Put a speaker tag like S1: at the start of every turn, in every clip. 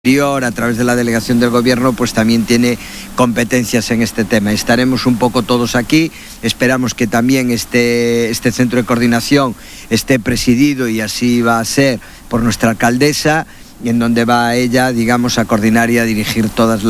S1: A través de la delegación del gobierno, pues también tiene competencias en este tema. Estaremos un poco todos aquí, esperamos que también este centro de coordinación esté presidido, y así va a ser, por nuestra alcaldesa, en donde va ella, digamos, a coordinar y a dirigir todas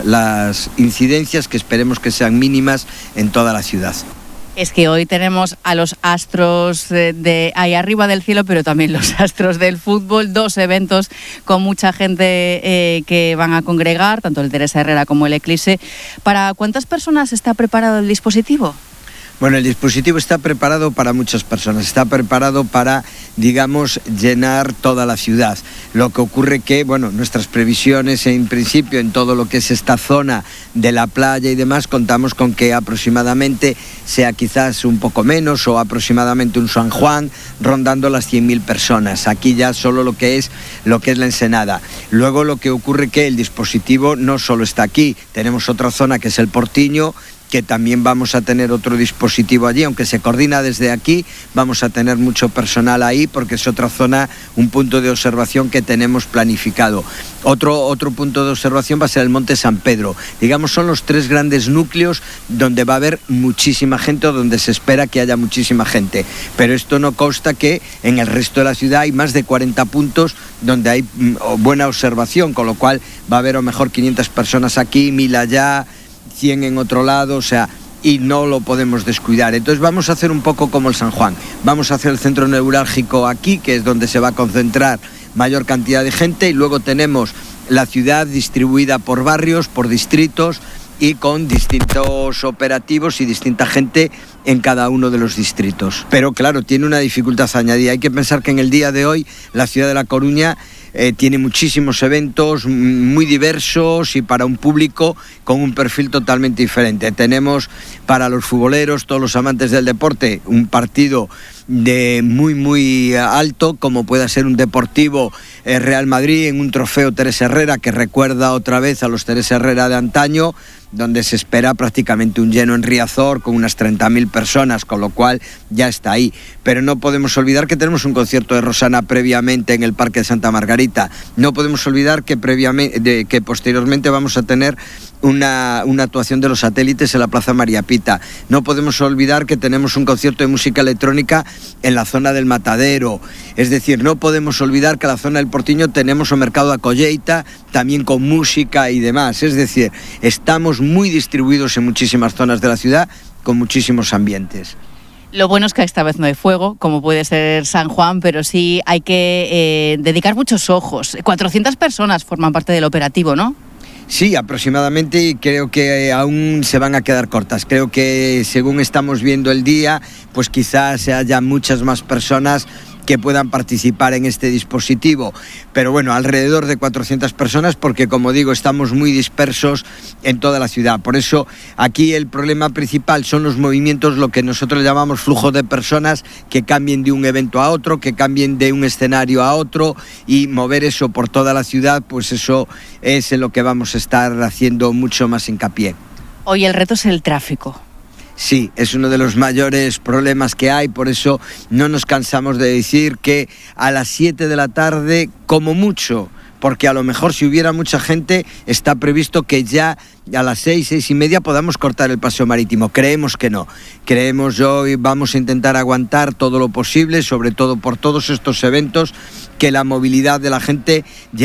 S1: las incidencias, que esperemos que sean mínimas en toda la ciudad.
S2: Es que hoy tenemos a los astros de ahí arriba del cielo, pero también los astros del fútbol, dos eventos con mucha gente que van a congregar, tanto el Teresa Herrera como el Eclipse. ¿Para cuántas personas está preparado el dispositivo?
S1: Bueno, el dispositivo está preparado para muchas personas, está preparado para, digamos, llenar toda la ciudad. Lo que ocurre que, bueno, nuestras previsiones en principio en todo lo que es esta zona de la playa y demás, contamos con que aproximadamente sea quizás un poco menos, o aproximadamente un San Juan rondando las 100.000 personas. Aquí ya solo lo que es la Ensenada. Luego lo que ocurre que el dispositivo no solo está aquí, tenemos otra zona que es el Portiño, que también vamos a tener otro dispositivo allí, aunque se coordina desde aquí, vamos a tener mucho personal ahí porque es otra zona, un punto de observación que tenemos planificado. Otro punto de observación va a ser el Monte San Pedro. Digamos, son los tres grandes núcleos donde va a haber muchísima gente, o donde se espera que haya muchísima gente. Pero esto no consta que en el resto de la ciudad hay más de 40 puntos donde hay buena observación, con lo cual va a haber a lo mejor 500 personas aquí, 1.000 allá, 100 en otro lado, o sea, y no lo podemos descuidar. Entonces vamos a hacer un poco como el San Juan. Vamos a hacer el centro neurálgico aquí, que es donde se va a concentrar mayor cantidad de gente, y luego tenemos la ciudad distribuida por barrios, por distritos, y con distintos operativos y distinta gente en cada uno de los distritos. Pero claro, tiene una dificultad añadida. Hay que pensar que en el día de hoy la ciudad de La Coruña tiene muchísimos eventos muy diversos y para un público con un perfil totalmente diferente. Tenemos para los futboleros, todos los amantes del deporte, un partido de muy alto, como pueda ser un Deportivo Real Madrid en un trofeo Teresa Herrera, que recuerda otra vez a los Teresa Herrera de antaño, donde se espera prácticamente un lleno en Riazor con unas 30.000 personas, con lo cual ya está ahí. Pero no podemos olvidar que tenemos un concierto de Rosana previamente en el Parque de Santa Margarita. No podemos olvidar que posteriormente vamos a tener una actuación de Los Satélites en la Plaza María Pita. No podemos olvidar que tenemos un concierto de música electrónica en la zona del Matadero. Es decir, no podemos olvidar que en la zona del Portiño tenemos un mercado a Colleita, también con música y demás. Es decir, estamos muy distribuidos en muchísimas zonas de la ciudad, con muchísimos ambientes.
S2: Lo bueno es que esta vez no hay fuego, como puede ser San Juan, pero sí hay que dedicar muchos ojos. 400 personas forman parte del operativo, ¿no?
S1: Sí, aproximadamente, y creo que aún se van a quedar cortas. Creo que según estamos viendo el día, pues quizás haya muchas más personas que puedan participar en este dispositivo, pero bueno, alrededor de 400 personas, porque como digo, estamos muy dispersos en toda la ciudad. Por eso aquí el problema principal son los movimientos, lo que nosotros llamamos flujo de personas, que cambien de un evento a otro, que cambien de un escenario a otro, y mover eso por toda la ciudad, pues eso es en lo que vamos a estar haciendo mucho más hincapié.
S2: Hoy el reto es el tráfico.
S1: Sí, es uno de los mayores problemas que hay, por eso no nos cansamos de decir que a las 7 de la tarde, como mucho, porque a lo mejor si hubiera mucha gente, está previsto que ya a las 6:30 podamos cortar el paseo marítimo. Creemos que no. Creemos hoy vamos a intentar aguantar todo lo posible, sobre todo por todos estos eventos, que la movilidad de la gente,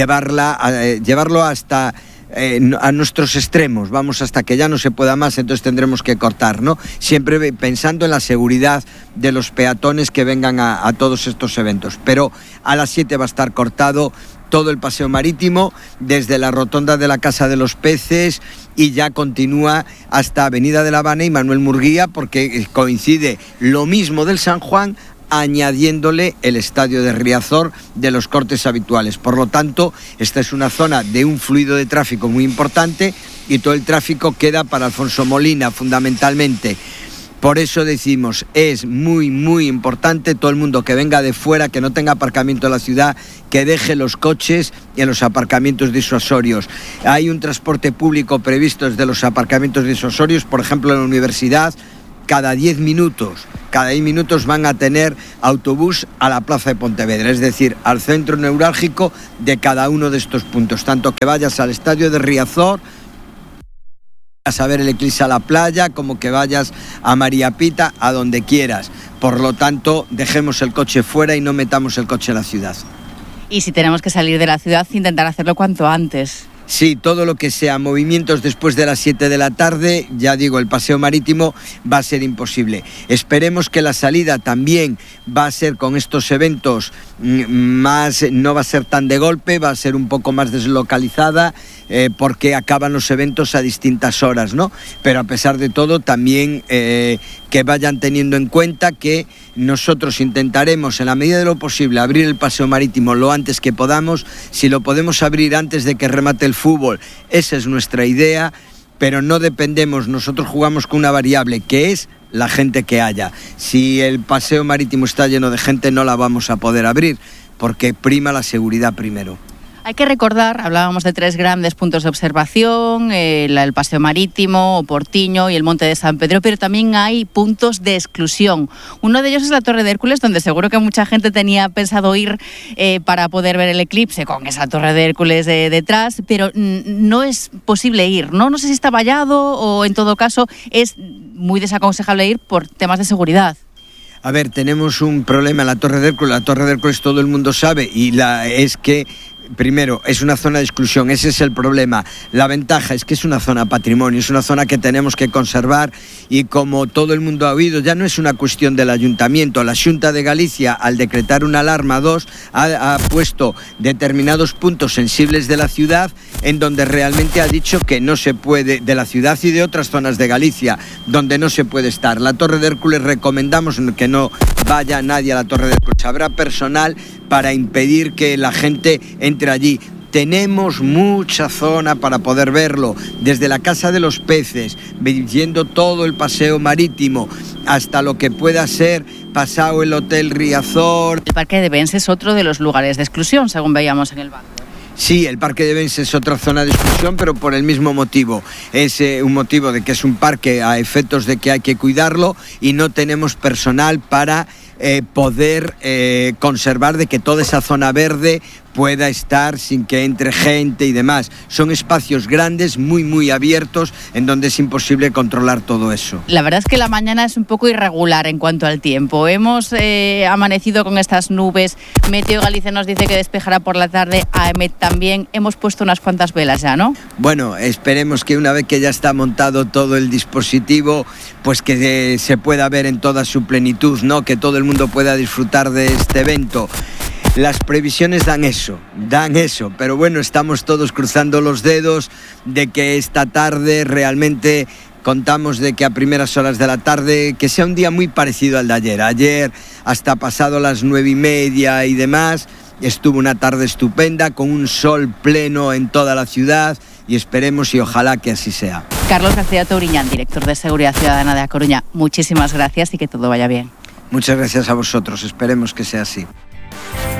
S1: llevarlo hasta a nuestros extremos, vamos hasta que ya no se pueda más, entonces tendremos que cortar, ¿no? Siempre pensando en la seguridad de los peatones que vengan a todos estos eventos. Pero a las 7 va a estar cortado todo el paseo marítimo, desde la rotonda de la Casa de los Peces, y ya continúa hasta Avenida de La Habana y Manuel Murguía, porque coincide lo mismo del San Juan, añadiéndole el estadio de Riazor de los cortes habituales. Por lo tanto, esta es una zona de un fluido de tráfico muy importante, y todo el tráfico queda para Alfonso Molina fundamentalmente. Por eso decimos, es muy importante todo el mundo que venga de fuera, que no tenga aparcamiento en la ciudad, que deje los coches en los aparcamientos disuasorios. Hay un transporte público previsto desde los aparcamientos disuasorios, por ejemplo en la universidad, cada 10 minutos van a tener autobús a la plaza de Pontevedra, es decir, al centro neurálgico de cada uno de estos puntos, tanto que vayas al estadio de Riazor, a ver el eclipse a la playa, como que vayas a María Pita, a donde quieras. Por lo tanto, dejemos el coche fuera y no metamos el coche en la ciudad.
S2: Y si tenemos que salir de la ciudad, intentar hacerlo cuanto antes.
S1: Sí, todo lo que sea movimientos después de las 7 de la tarde, ya digo, el paseo marítimo va a ser imposible. Esperemos que la salida también va a ser con estos eventos más, no va a ser tan de golpe, va a ser un poco más deslocalizada, porque acaban los eventos a distintas horas, ¿no? Pero a pesar de todo, también que vayan teniendo en cuenta que nosotros intentaremos, en la medida de lo posible, abrir el paseo marítimo lo antes que podamos. Si lo podemos abrir antes de que remate el fútbol, esa es nuestra idea, pero no dependemos, nosotros jugamos con una variable que es la gente que haya. Si el paseo marítimo está lleno de gente, no la vamos a poder abrir, porque prima la seguridad primero.
S2: Hay que recordar, hablábamos de 3 grandes puntos de observación, el Paseo Marítimo, o Portiño y el Monte de San Pedro, pero también hay puntos de exclusión. Uno de ellos es la Torre de Hércules, donde seguro que mucha gente tenía pensado ir para poder ver el eclipse con esa Torre de Hércules detrás, pero no es posible ir, ¿no? No sé si está vallado o en todo caso es muy desaconsejable ir por temas de seguridad.
S1: A ver, tenemos un problema en la Torre de Hércules. La Torre de Hércules todo el mundo sabe y es que primero, es una zona de exclusión, ese es el problema. La ventaja es que es una zona patrimonio, es una zona que tenemos que conservar y como todo el mundo ha oído, ya no es una cuestión del ayuntamiento. La Xunta de Galicia, al decretar una alarma 2, ha puesto determinados puntos sensibles de la ciudad en donde realmente ha dicho que no se puede, de la ciudad y de otras zonas de Galicia, donde no se puede estar. La Torre de Hércules recomendamos que no vaya nadie a la Torre de Hércules. Habrá personal para impedir que la gente entre allí. Tenemos mucha zona para poder verlo, desde la Casa de los Peces, yendo todo el paseo marítimo, hasta lo que pueda ser pasado el Hotel Riazor.
S2: El Parque de Bens es otro de los lugares de exclusión, según veíamos en el banco.
S1: Sí, el Parque de Bens es otra zona de exclusión, pero por el mismo motivo. Es un motivo de que es un parque a efectos de que hay que cuidarlo y no tenemos personal para poder conservar de que toda esa zona verde pueda estar sin que entre gente y demás. Son espacios grandes, muy abiertos, en donde es imposible controlar todo eso.
S2: La verdad es que la mañana es un poco irregular en cuanto al tiempo. Hemos amanecido con estas nubes. Meteo Galicia nos dice que despejará por la tarde. AEMET también. Hemos puesto unas cuantas velas ya, ¿no?
S1: Bueno, esperemos que una vez que ya está montado todo el dispositivo, pues que se pueda ver en toda su plenitud, ¿no? Que todo el mundo pueda disfrutar de este evento. Las previsiones dan eso, pero bueno, estamos todos cruzando los dedos de que esta tarde realmente contamos de que a primeras horas de la tarde, que sea un día muy parecido al de ayer. Ayer, hasta pasado las 9:30 y demás, estuvo una tarde estupenda, con un sol pleno en toda la ciudad y esperemos y ojalá que así sea.
S2: Carlos García Touriñán, director de Seguridad Ciudadana de A Coruña, muchísimas gracias y que todo vaya bien.
S1: Muchas gracias a vosotros, esperemos que sea así.